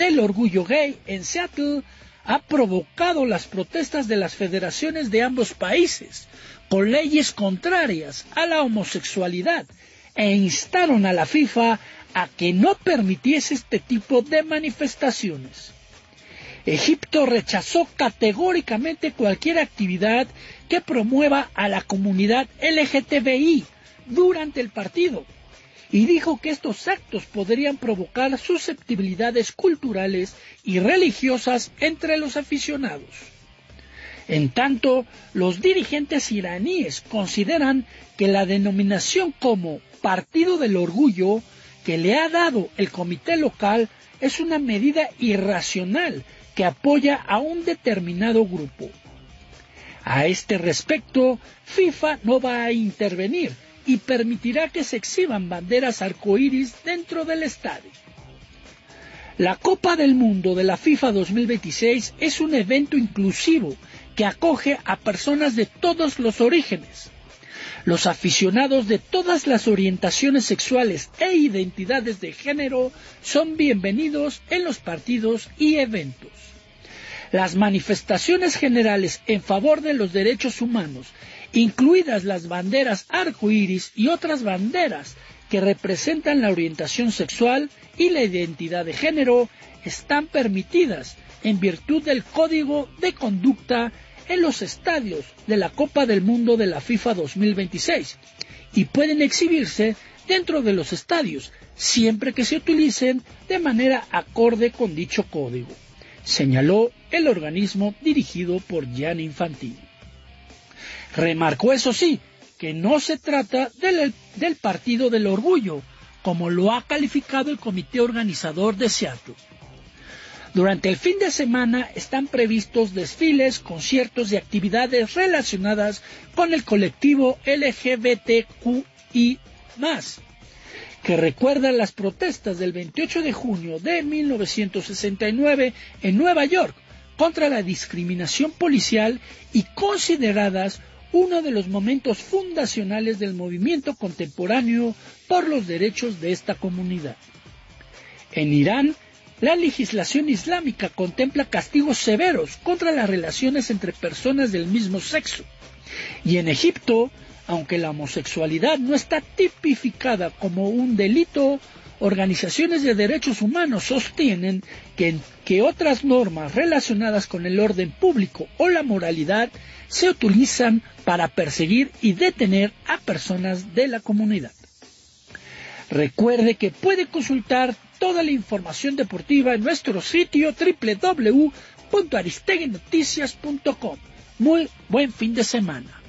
El orgullo gay en Seattle ha provocado las protestas de las federaciones de ambos países, con leyes contrarias a la homosexualidad, e instaron a la FIFA a que no permitiese este tipo de manifestaciones. Egipto rechazó categóricamente cualquier actividad que promueva a la comunidad LGTBI durante el partido, y dijo que estos actos podrían provocar susceptibilidades culturales y religiosas entre los aficionados. En tanto, los dirigentes iraníes consideran que la denominación como Partido del Orgullo que le ha dado el comité local es una medida irracional que apoya a un determinado grupo. A este respecto, FIFA no va a intervenir y permitirá que se exhiban banderas arcoíris dentro del estadio. La Copa del Mundo de la FIFA 2026 es un evento inclusivo que acoge a personas de todos los orígenes. Los aficionados de todas las orientaciones sexuales e identidades de género son bienvenidos en los partidos y eventos. Las manifestaciones generales en favor de los derechos humanos, incluidas las banderas arcoíris y otras banderas que representan la orientación sexual y la identidad de género, están permitidas en virtud del Código de Conducta en los estadios de la Copa del Mundo de la FIFA 2026 y pueden exhibirse dentro de los estadios siempre que se utilicen de manera acorde con dicho código, señaló el organismo dirigido por Gianni Infantino. Remarcó, eso sí, que no se trata del Partido del Orgullo, como lo ha calificado el comité organizador de Seattle. Durante el fin de semana están previstos desfiles, conciertos y actividades relacionadas con el colectivo LGBTQI+, que recuerdan las protestas del 28 de junio de 1969 en Nueva York contra la discriminación policial y consideradas uno de los momentos fundacionales del movimiento contemporáneo por los derechos de esta comunidad. En Irán, la legislación islámica contempla castigos severos contra las relaciones entre personas del mismo sexo. Y en Egipto, aunque la homosexualidad no está tipificada como un delito, organizaciones de derechos humanos sostienen que otras normas relacionadas con el orden público o la moralidad se utilizan para perseguir y detener a personas de la comunidad. Recuerde que puede consultar toda la información deportiva en nuestro sitio www.aristeguinoticias.com. Muy buen fin de semana.